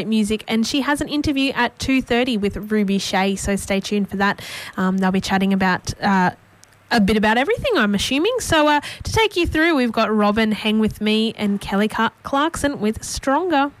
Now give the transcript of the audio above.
music, and she has an interview at 2:30 with Ruby Shea, so stay tuned for that. They'll be chatting about a bit about everything, I'm assuming. So to take you through, we've got Robin, Hang With Me, and Kelly Clarkson with Stronger.